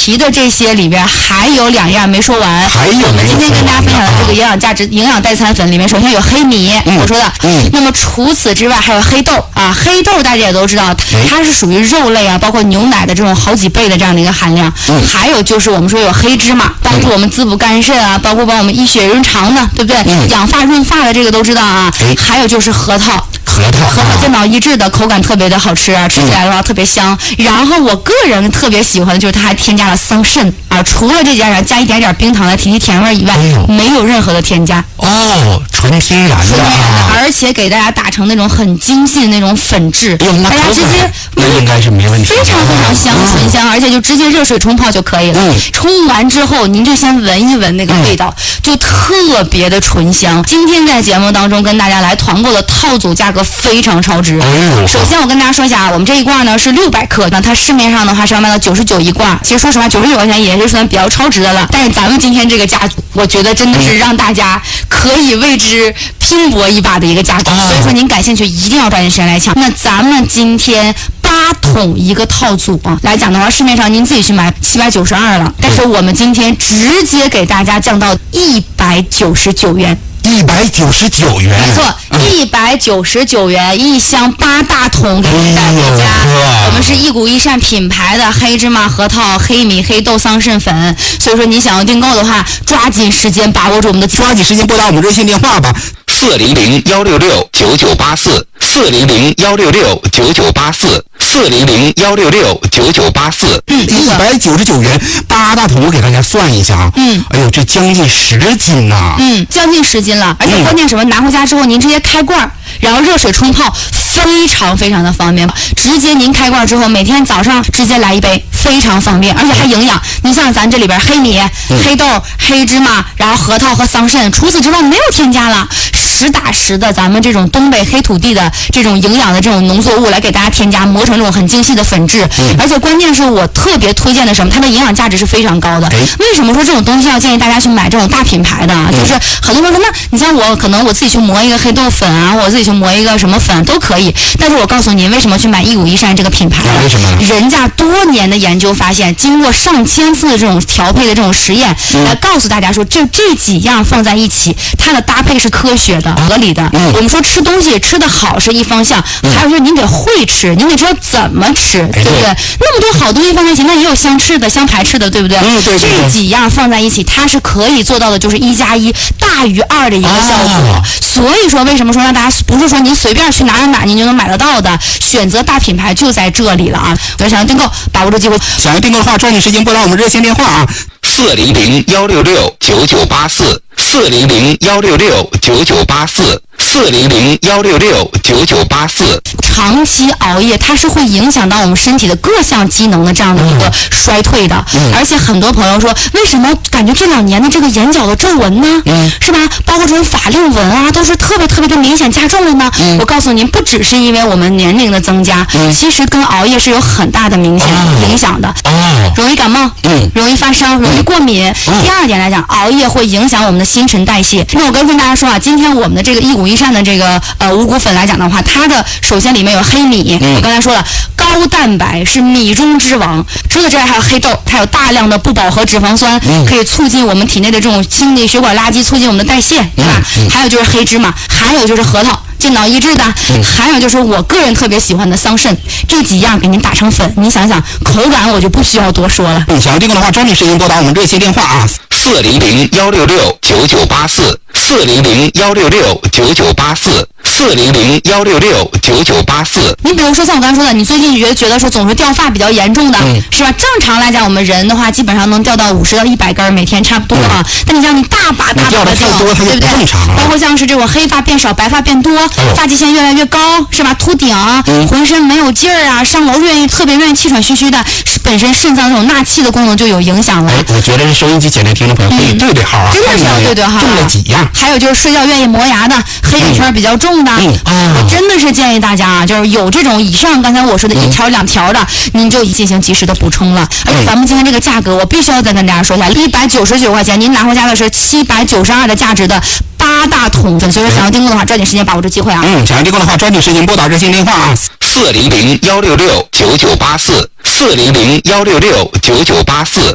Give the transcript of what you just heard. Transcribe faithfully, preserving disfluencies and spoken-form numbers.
提的这些里边还有两样没说完。 还有没有？ 我们今天跟大家分享的这个营养价值、营养代餐粉里面，首先有黑米， 嗯、 我说的。 嗯。 那么除此之外，还有黑豆啊，黑豆大家也都知道，它是属于肉类啊，包括牛奶的这种好几倍的这样的一个含量。 嗯。 还有就是我们说有黑芝麻，帮助我们滋补肝肾啊，包括帮我们益血润肠的，对不对？ 嗯。 养发润发的这个都知道啊。哎。还有就是核桃。 核桃， 核桃健脑益智的，口感特别的好吃啊，吃起来的话特别香。嗯、然后我个人特别喜欢的就是它还添加了桑葚啊，除了这加上加一点点冰糖来提提甜味以外，哎、没有任何的添加。 哦，纯天然的， 纯天然的，而且给大家打成那种很精细的那种粉质， 哎、 大家直接那应该是没问题， 非常非常香，醇香，而且就直接热水冲泡就可以了。嗯、冲完之后，您就先闻一闻那个味道，嗯、就特别的醇香。今天在节目当中跟大家来团购的套组价格非常超值。 哎、 首先我跟大家说一下啊，我们这一罐呢是六百克，那它市面上的话是要卖到九十九一罐。其实说实话，九十九块钱也是算比较超值的了。但是咱们今天这个价，我觉得真的是让大家可以为之拼搏一把的一个价格。哦、所以说您感兴趣一定要抓紧时间来抢。那咱们今天八桶一个套组啊，来讲的话，市面上您自己去买七百九十二了，但是我们今天直接给大家降到一百九十九元。 一百九十九元， 没错，一百九十九元一箱八大桶给您带回家。哎、我们是一谷一膳品牌的黑芝麻、核桃、黑米、黑豆、桑葚粉，所以说你想要订购的话，抓紧时间把握住我们的， 抓紧时间拨打我们热线电话吧， 四零零幺六六九九八四，四零零幺六六九九八四，四零零幺六六九九八四。 嗯，一百九十九元八大桶，我给大家算一下啊。嗯，哎呦，这将近十斤呐、啊。 嗯，将近十斤了，而且关键什么？拿回家之后您直接开罐，然后热水冲泡，非常非常的方便。直接您开罐之后，每天早上直接来一杯，非常方便，而且还营养。你像咱这里边黑米、嗯、黑豆、黑芝麻，然后核桃和桑葚，除此之外没有添加了。实打实的咱们这种东北黑土地的这种营养的这种农作物来给大家添加，磨成这种很精细的粉质。嗯、而且关键是我特别推荐的什么？它的营养价值是非常高的。为什么说这种东西要建议大家去买这种大品牌的啊？嗯、就是很多人说，那你像我可能我自己去磨一个黑豆粉啊，我自己去磨一个什么粉都可以。但是我告诉您，为什么去买一谷一膳这个品牌？ 为什么？ 人家多年的研究发现，经过上千次的这种调配的这种实验，嗯、来告诉大家说，这这几样放在一起，它的搭配是科学的。合理的，嗯、我们说吃东西吃得好是一方向，嗯、还有就是您得会吃，您得知道怎么吃，哎、对不对？那么多好东西放在一起，那也有相斥的、相排斥的，对不对？ 嗯、对对对这几样放在一起，它是可以做到的，就是一加一大于二的一个效果。啊、所以说，为什么说让大家不是说您随便去哪哪哪您就能买得到的？选择大品牌就在这里了啊！所以想要订购，把握住机会。 想要订购的话，抓紧时间拨打我们热线电话啊， 四零零幺六六九九八四，四零零幺六六九九八四。四零零幺六六九九八四。 长期熬夜，它是会影响到我们身体的各项机能的这样的一个衰退的。嗯、而且很多朋友说，为什么感觉这两年的这个眼角的皱纹呢？嗯、是吧？包括这种法令纹啊，都是特别特别的明显加重了呢。嗯、我告诉您，不只是因为我们年龄的增加，嗯、其实跟熬夜是有很大的明显影响的。哦，容易感冒，嗯、容易发烧，容易过敏。嗯、第二点来讲，熬夜会影响我们的新陈代谢。那我跟跟大家说啊，今天我们的这个一谷一膳的这个呃五谷粉来讲的话，它的首先里面有黑米，嗯、我刚才说了高蛋白是米中之王。除此之外还有黑豆，它有大量的不饱和脂肪酸，嗯、可以促进我们体内的这种清理血管垃圾，促进我们的代谢，对吧？嗯嗯、还有就是黑芝麻，还有就是核桃。健脑益智的，嗯、还有就是我个人特别喜欢的桑葚，这几样给您打成粉，您想想口感我就不需要多说了。 嗯，想要订购的话，抓紧时间拨打我们热线电话啊， 四零零幺六六九九八四，四零零幺六六九九八四，四零零幺六六九九八四。 你比如说像我刚才说的，你最近觉得觉得说总是掉发比较严重的，嗯、是吧？正常来讲，我们人的话基本上能掉到五十到一百根，每天差不多啊。嗯、但你像你大把大把的掉，对不对？包括像是这种黑发变少、白发变多。发际线越来越高，是吧？秃顶，嗯、浑身没有劲儿啊，上楼愿意特别愿意气喘吁吁的，本身肾脏这种纳气的功能就有影响了。 哎，我觉得这收音机前的听众朋友可以对对号啊， 真的是要对对号。 中了几样？ 还有就是睡觉愿意磨牙的，黑眼圈比较重的，嗯嗯、我真的是建议大家啊，就是有这种以上刚才我说的一条两条的，嗯、您就进行及时的补充了。而且咱们今天这个价格，我必须要再跟大家说一下，一百九十九块钱，您拿回家的是七百九十二的价值的八大桶粉，所以说想要订购的话，抓紧时间把握住机会啊！ 嗯，想要订购的话，抓紧时间拨打热线电话啊， 四零零幺六六九九八四，四零零幺六六九九八四。